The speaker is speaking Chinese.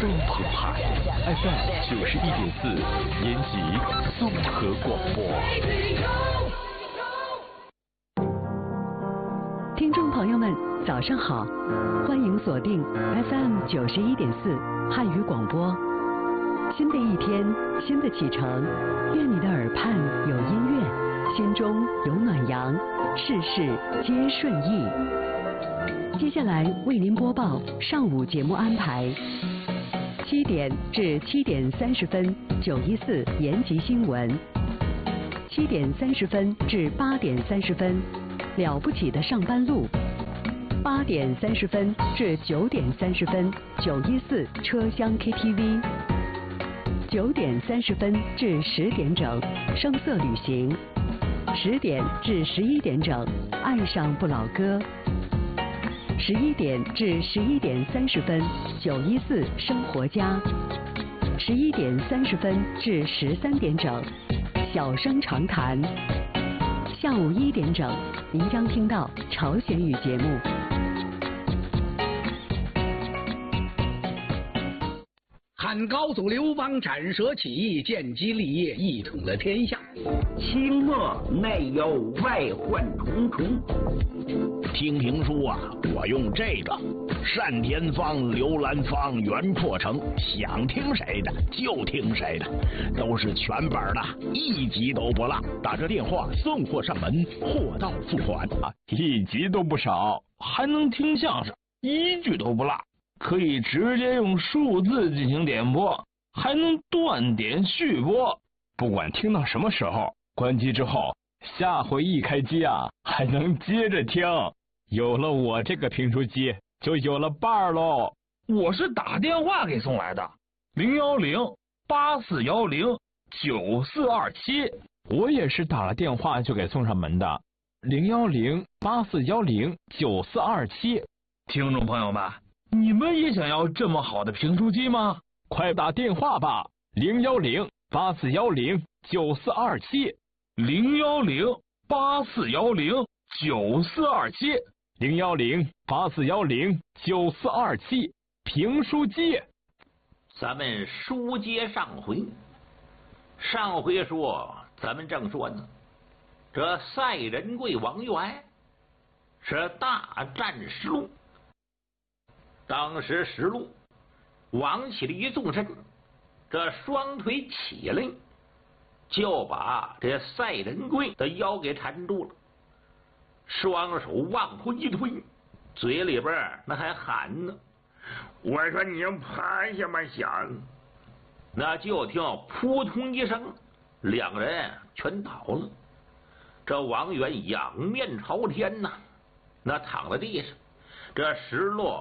都澎湃 FM 91.4，延吉综合广播。 听众朋友们，早上好，欢迎锁定 FM 91.4汉语广播。新的一天，新的启程，愿你的耳畔有音乐，心中有暖阳，事事皆顺意。接下来为您播报上午节目安排：7点至7点30分，914延吉新闻；7点30分至8点30分，了不起的上班路；8点30分至9点30分，914车厢 KTV； 9点30分至10点整，声色旅行；10点至11点整，爱上不老歌；11点至11点30分，914生活家；11点30分至13点整，小声长谈。下午1点整，您将听到朝鲜语节目。 汉高祖刘邦斩蛇起义，建基立业，一统了天下。 清末内有外患重重。 听评书啊，我用这个单田芳、刘兰芳原破城，想听谁的就听谁的，都是全本的，一集都不落。打这电话送货上门，货到付款啊， 一集都不少，还能听相声，一句都不落。可以直接用数字进行点播，还能断点续播。不管听到什么时候，关机之后，下回一开机啊，还能接着听。有了我这个评书机，就有了伴儿喽。我是打电话给送来的，010-8410-9427。我也是打了电话就给送上门的，010-8410-9427。听众朋友们，你们也想要这么好的评书机吗？快打电话吧，010-8410-9427 010-8410-9427 010-8410-9427评书机。 咱们书接上回说，咱们正说呢，这赛仁贵王元是大战石鹿。当时石鹿王起了一纵身，这双腿起来，就把这赛仁贵的腰给缠住了，双手往后一推，嘴里边那还喊呢：“我说你趴下吧，想！”那就听扑通一声，两人全倒了。这王元仰面朝天呐，那躺在地上，这石落